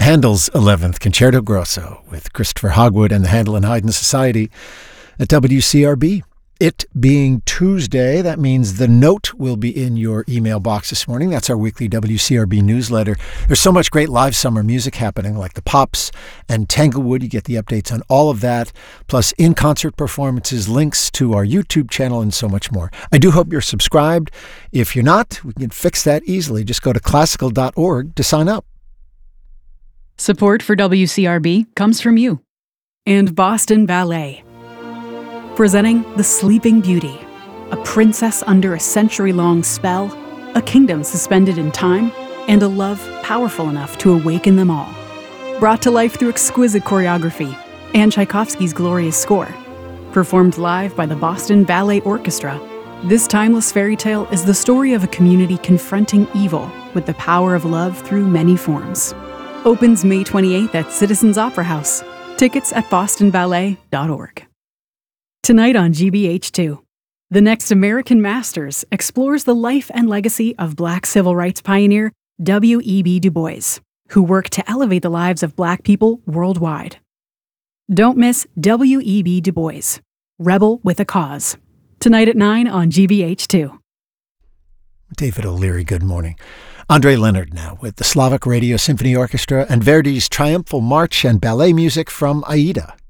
Handel's 11th Concerto Grosso with Christopher Hogwood and the Handel and Haydn Society at WCRB. It being Tuesday, that means the note will be in your email box this morning. That's our weekly WCRB newsletter. There's so much great live summer music happening, like the Pops and Tanglewood. You get the updates on all of that, plus in-concert performances, links to our YouTube channel, and so much more. I do hope you're subscribed. If you're not, we can fix that easily. Just go to classical.org to sign up. Support for WCRB comes from you and Boston Ballet. Presenting The Sleeping Beauty, a princess under a century-long spell, a kingdom suspended in time, and a love powerful enough to awaken them all. Brought to life through exquisite choreography and Tchaikovsky's glorious score. Performed live by the Boston Ballet Orchestra, this timeless fairy tale is the story of a community confronting evil with the power of love through many forms. Opens May 28th at Citizens Opera House. Tickets at bostonballet.org. Tonight on GBH2, The Next American Masters explores the life and legacy of Black civil rights pioneer W.E.B. Du Bois, who worked to elevate the lives of Black people worldwide. Don't miss W.E.B. Du Bois, Rebel with a Cause. Tonight at 9 on GBH2. David O'Leary, good morning. Andre Leonard now with the Slavic Radio Symphony Orchestra and Verdi's Triumphal March and ballet music from Aida.